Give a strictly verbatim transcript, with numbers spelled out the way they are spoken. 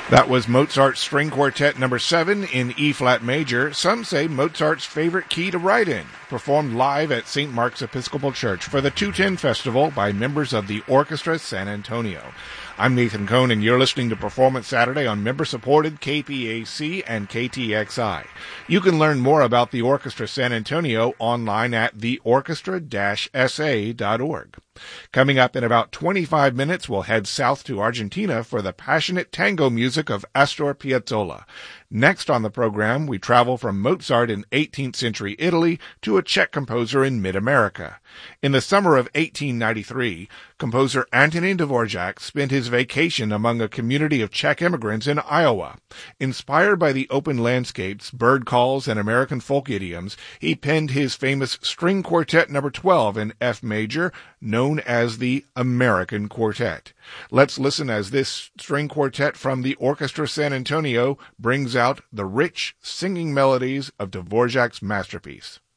That was Mozart's String Quartet number seven in E-flat major, some say Mozart's favorite key to write in, performed live at Saint Mark's Episcopal Church for the two ten Festival by members of the Orchestra San Antonio. I'm Nathan Cohn, and you're listening to Performance Saturday on member-supported K P A C and K T X I. You can learn more about the Orchestra San Antonio online at the orchestra dash s a dot org. Coming up in about twenty-five minutes, we'll head south to Argentina for the passionate tango music of Astor Piazzolla. Next on the program, we travel from Mozart in eighteenth century Italy to a Czech composer in mid-America. In the summer of eighteen ninety-three, composer Antonín Dvořák spent his vacation among a community of Czech immigrants in Iowa. Inspired by the open landscapes, bird calls, and American folk idioms, he penned his famous String Quartet number twelve in F major, known as the American Quartet. Let's listen as this string quartet from the Orchestra San Antonio brings out the rich singing melodies of Dvořák's masterpiece.